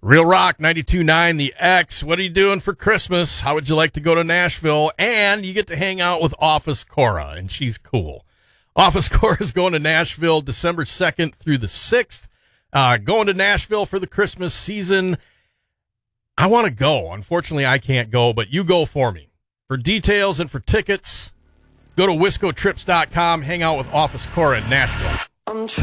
Real Rock 92.9 The X. What are you doing for Christmas? How would you like to go to Nashville? And you get to hang out with Office Cora, and she's cool. Office Cora is going to Nashville December 2nd through the 6th. Going to Nashville for the Christmas season. I want to go. Unfortunately, I can't go, but you go for me. For details and for tickets, go to wiscotrips.com. Hang out with Office Cora in Nashville.